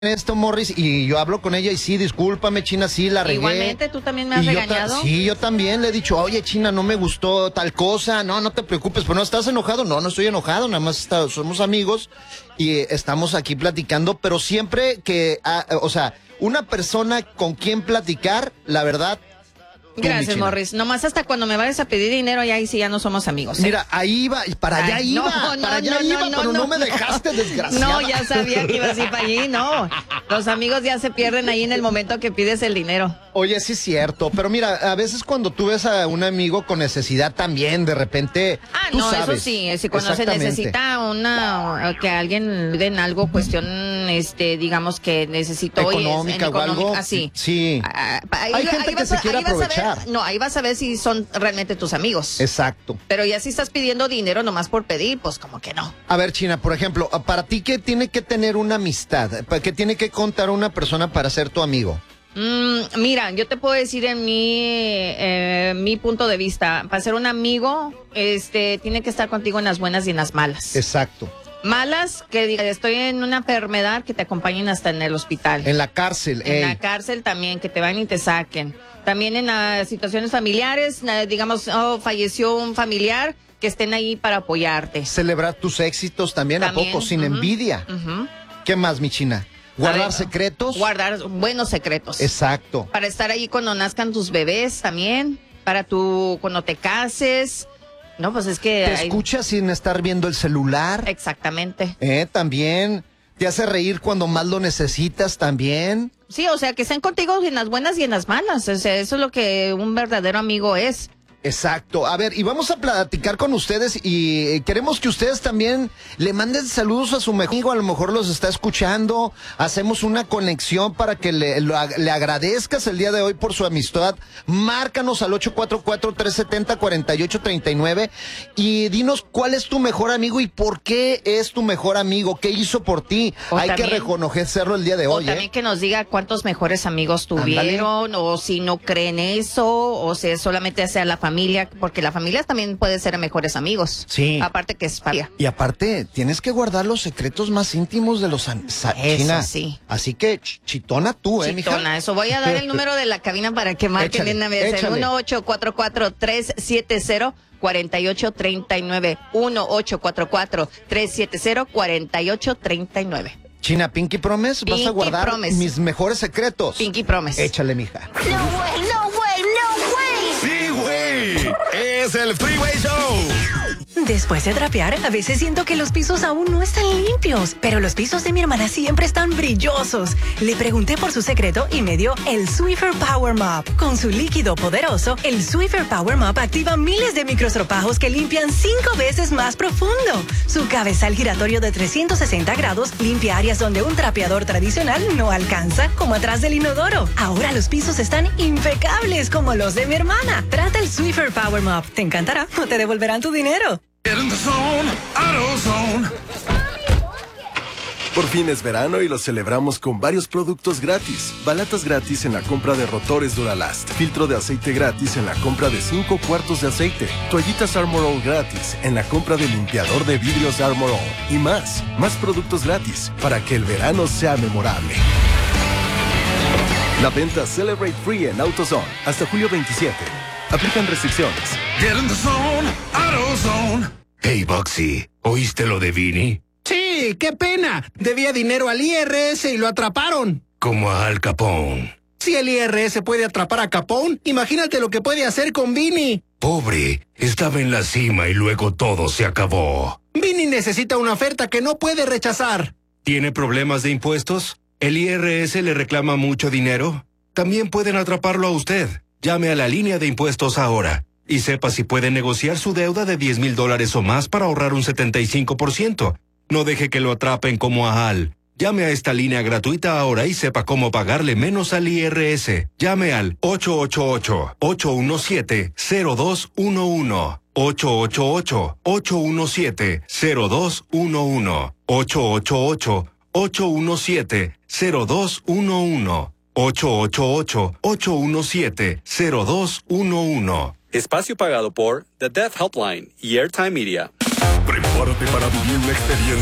esto, Morris, y yo hablo con ella y sí, discúlpame, China, sí, la regué. Igualmente, tú también me has regañado. Sí, yo también le he dicho, oye, China, no me gustó tal cosa, no te preocupes, pero no estás enojado, no estoy enojado, nada más somos amigos y estamos aquí platicando, pero siempre que, una persona con quien platicar, la verdad. Gracias, Morris. Nomás hasta cuando me vayas a pedir dinero, ya ahí sí ya no somos amigos. Mira, ahí iba, para allá iba, pero no me dejaste, desgraciada. No, ya sabía que ibas a ir para allí, no. Los amigos ya se pierden ahí en el momento que pides el dinero. Oye, sí es cierto, pero mira, a veces cuando tú ves a un amigo con necesidad también, de repente, tú sabes. Eso sí, si cuando se necesita que alguien le den algo, cuestión, digamos que necesito económica o algo. Así. Sí. Hay gente que se quiere aprovechar. Ahí vas a ver si son realmente tus amigos. Exacto. Pero ya si estás pidiendo dinero nomás por pedir, pues como que no. A ver, China, por ejemplo, para ti, ¿qué tiene que tener una amistad? ¿Qué tiene que contar una persona para ser tu amigo? Mira, yo te puedo decir en mi punto de vista, para ser un amigo, tiene que estar contigo en las buenas y en las malas. Exacto. Malas, que diga, estoy en una enfermedad, que te acompañen hasta en el hospital. En la cárcel. En la cárcel también, que te van y te saquen. También en las situaciones familiares, digamos, falleció un familiar, que estén ahí para apoyarte. Celebrar tus éxitos también. ¿A poco? Sin envidia. ¿Qué más, mi China? ¿Guardar secretos? Guardar buenos secretos. Exacto. Para estar ahí cuando nazcan tus bebés también, cuando te cases. No, pues es que... ¿Te escuchas sin estar viendo el celular? Exactamente. También. ¿Te hace reír cuando más lo necesitas también? Sí, o sea, que estén contigo en las buenas y en las malas. O sea, eso es lo que un verdadero amigo es. Exacto. A ver, y vamos a platicar con ustedes y queremos que ustedes también le manden saludos a su mejor amigo, a lo mejor los está escuchando, hacemos una conexión para que le agradezcas el día de hoy por su amistad. Márcanos al 844-370-4839 y dinos cuál es tu mejor amigo y por qué es tu mejor amigo, qué hizo por ti. Hay que reconocerlo el día de hoy. O también que nos diga cuántos mejores amigos tuvieron. Ándale. O si no creen eso, o si solamente sea la familia, porque la familia también puede ser mejores amigos. Sí. Aparte que es familia. Y aparte, tienes que guardar los secretos más íntimos de los China. Sí. Así que, chitona tú, Chitona, mija. Eso. Voy a dar el número de la cabina para que marquen en Navidad. El 1-844-370-4839. 1-844-370-4839. China, Pinky Promise, vas a guardar mis mejores secretos. Pinky Promise. Échale, mija. No way, no way, no way. Sí, güey. Es el Freeway Show. Después de trapear, a veces siento que los pisos aún no están limpios, pero los pisos de mi hermana siempre están brillosos. Le pregunté por su secreto y me dio el Swiffer Power Mop. Con su líquido poderoso, el Swiffer Power Mop activa miles de microestropajos que limpian 5 veces más profundo. Su cabezal giratorio de 360 grados limpia áreas donde un trapeador tradicional no alcanza, como atrás del inodoro. Ahora los pisos están impecables como los de mi hermana. Trata el Swiffer Power Mop. Te encantará o te devolverán tu dinero. Get in the zone, AutoZone. Por fin es verano y lo celebramos con varios productos gratis. Balatas gratis en la compra de rotores Duralast. Filtro de aceite gratis en la compra de 5 cuartos de aceite. Toallitas Armor All gratis en la compra de limpiador de vidrios Armor All. Y más productos gratis para que el verano sea memorable. La venta Celebrate Free en AutoZone hasta julio 27. Aplican restricciones. Get in the zone, AutoZone. Hey, Bugsy, ¿oíste lo de Vinny? Sí, qué pena. Debía dinero al IRS y lo atraparon. Como a Al Capone. Si el IRS puede atrapar a Capone, imagínate lo que puede hacer con Vinny. Pobre, estaba en la cima y luego todo se acabó. Vinny necesita una oferta que no puede rechazar. ¿Tiene problemas de impuestos? ¿El IRS le reclama mucho dinero? También pueden atraparlo a usted. Llame a la línea de impuestos ahora y sepa si puede negociar su deuda de $10,000 o más para ahorrar un 75%. No deje que lo atrapen como a Al. Llame a esta línea gratuita ahora y sepa cómo pagarle menos al IRS. Llame al 888-817-0211. 888-817-0211. 888-817-0211. 888-817-0211. Espacio pagado por The Deaf Helpline y Airtime Media. Prepárate para vivir una experiencia